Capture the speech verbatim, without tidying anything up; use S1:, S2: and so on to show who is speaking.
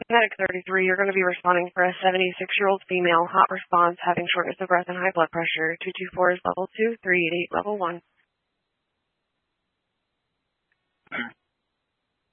S1: Medic thirty-three, you're going to be responding for a seventy-six-year-old female, hot response, having shortness of breath and high blood pressure. two two four is level two, three eight eight level one.